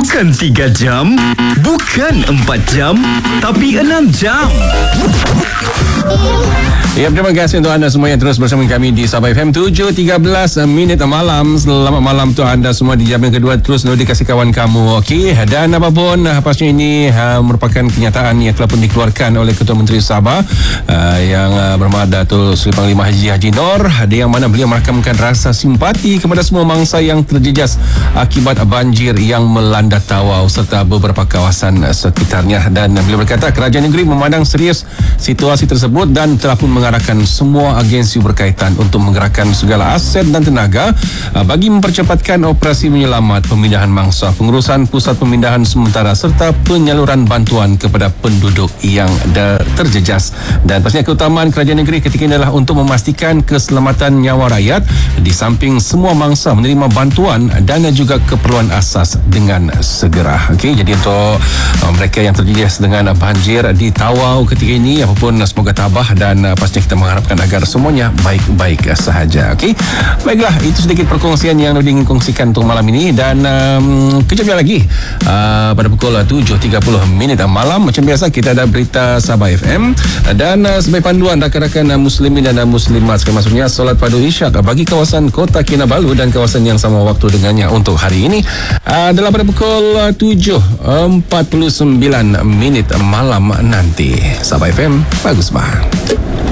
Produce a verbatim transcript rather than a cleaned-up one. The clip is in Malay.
Bukan tiga jam, bukan empat jam, tapi enam jam. Ya, terima kasih untuk anda semua yang terus bersama kami di Sabah F M. Tujuh tiga belas minit malam. Selamat malam untuk anda semua di jam yang kedua. Terus nudi kasih kawan kamu. Okey, dan apapun pasnya ini uh, merupakan kenyataan yang telah pun dikeluarkan oleh Ketua Menteri Sabah uh, yang uh, bermada Datuk Seri Panglima Haji Haji Nor, yang mana beliau merakamkan rasa simpati kepada semua mangsa yang terjejas akibat banjir yang melanda Tawau serta beberapa kawasan sekitarnya. Dan beliau berkata kerajaan negeri memandang serius situasi tersebut dan telah pun mengarahkan semua agensi berkaitan untuk menggerakkan segala aset dan tenaga bagi mempercepatkan operasi menyelamat, pemindahan mangsa, pengurusan pusat pemindahan sementara serta penyaluran bantuan kepada penduduk yang terjejas. Dan pastinya keutamaan kerajaan negeri ketika ini adalah untuk memastikan keselamatan nyawa rakyat di samping semua mangsa menerima bantuan dan juga keperluan asas dengan segera. Okey, jadi untuk uh, mereka yang terjejas dengan banjir di Tawau ketika ini, apapun semoga tabah dan uh, pastinya kita mengharapkan agar semuanya baik-baik sahaja. Okey, baiklah, itu sedikit perkongsian yang ingin kongsikan untuk malam ini. Dan um, kejapnya lagi uh, pada pukul tujuh tiga puluh minit malam macam biasa kita ada berita Sabah F M. Dan uh, sebagai panduan rakan-rakan uh, muslimin dan uh, muslimat sekalian, maksudnya solat padu isyak bagi kawasan Kota Kinabalu dan kawasan yang sama waktu dengannya untuk hari ini uh, adalah pada pukul uh, tujuh empat puluh sembilan minit malam nanti. Sabah F M, bagus bah.